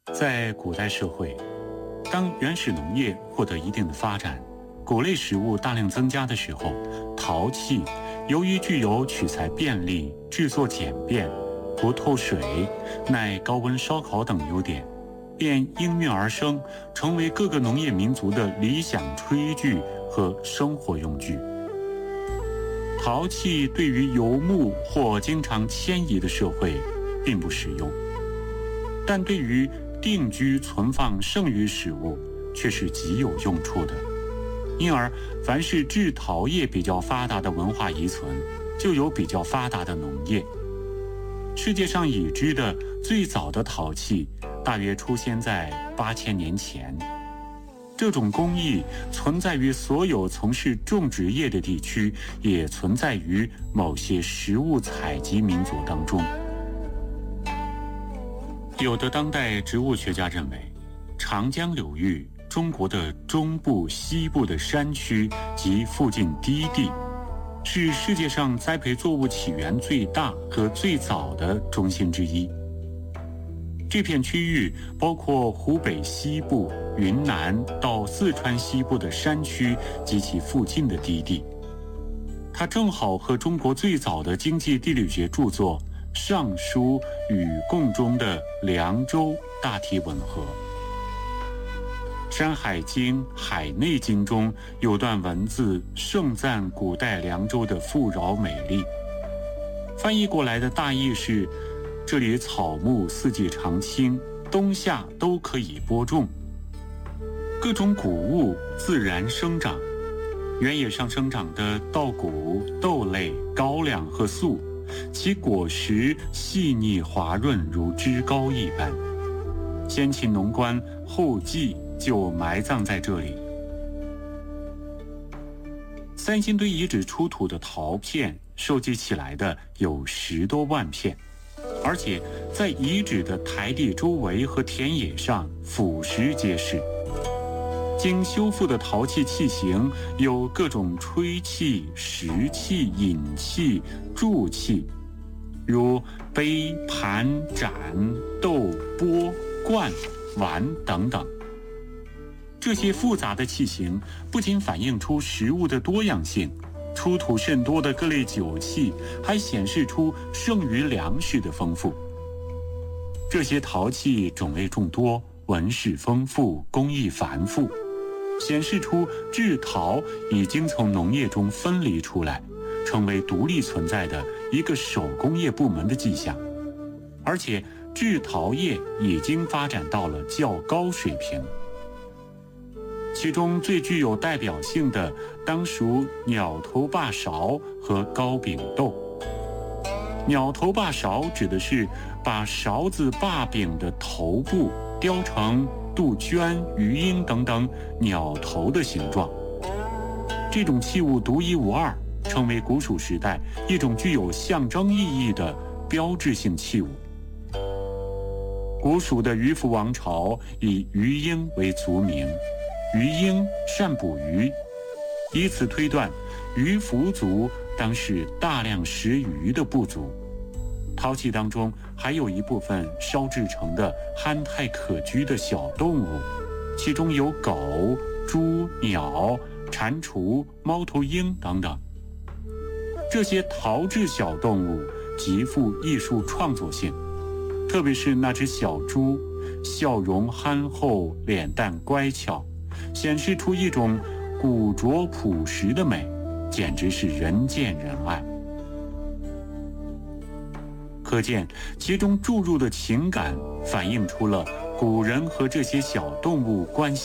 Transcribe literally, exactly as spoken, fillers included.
在古代社会，当原始农业获得一定的发展，谷类食物大量增加的时候，陶器由于具有取材便利、制作简便、不透水、耐高温烧烤等优点，便应运而生，成为各个农业民族的理想炊具和生活用具。陶器对于游牧或经常迁移的社会并不实用，但对于定居存放剩余食物却是极有用处的。因而凡是制陶业比较发达的文化遗存，就有比较发达的农业。世界上已知的最早的陶器大约出现在八千年前，这种工艺存在于所有从事种植业的地区，也存在于某些食物采集民族当中。有的当代植物学家认为，长江流域中国的中部、西部的山区及附近低地，是世界上栽培作物起源最大和最早的中心之一。这片区域包括湖北西部、云南到四川西部的山区及其附近的低地，它正好和中国最早的经济地理学著作《尚书与贡》中的凉州大体吻合。《山海经·海内经》中有段文字盛赞古代凉州的富饶美丽，翻译过来的大意是：这里草木四季常青，冬夏都可以播种，各种谷物自然生长，原野上生长的稻谷、豆类、高粱和粟，其果实细腻滑润如脂膏一般。先秦农官后稷就埋葬在这里。三星堆遗址出土的陶片收集起来的有十多万片，而且在遗址的台地周围和田野上俯拾皆是。经修复的陶器器型有各种吹器、食器、饮器、箸器，如杯、盘、盏、豆、钵、罐、碗等等。这些复杂的器型不仅反映出食物的多样性，出土甚多的各类酒器还显示出剩余粮食的丰富。这些陶器种类众多，纹饰丰富，工艺繁复，显示出制陶已经从农业中分离出来，成为独立存在的一个手工业部门的迹象。而且制陶业已经发展到了较高水平。其中最具有代表性的当属鸟头把勺和糕饼豆。鸟头把勺指的是把勺子把柄的头部雕成杜鹃、鱼鹰等等鸟头的形状。这种器物独一无二，成为古蜀时代一种具有象征意义的标志性器物。古蜀的鱼凫王朝以鱼鹰为族名，鱼鹰善捕鱼，以此推断，鱼凫族当是大量食鱼的部族。陶器当中还有一部分烧制成的憨态可掬的小动物，其中有狗、猪、鸟、蟾蜍、猫头鹰等等。这些陶制小动物极富艺术创作性，特别是那只小猪，笑容憨厚，脸蛋乖巧，显示出一种古拙朴实的美，简直是人见人爱。可见其中注入的情感反映出了古人和这些小动物关系